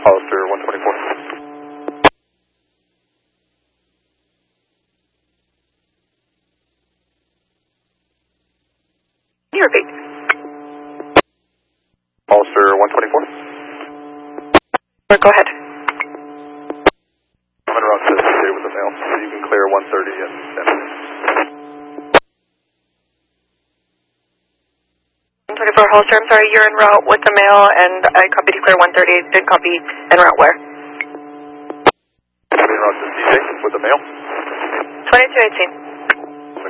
Hollister 124. Can you repeat? Hollister 124. Go ahead. I'm en route to associated with the mail, so you can clear 130 and 124 Hollister, I'm sorry, you're en route with the mail, and I copied you clear 130, did copy en route where? en route to DJ with the mail. 2218.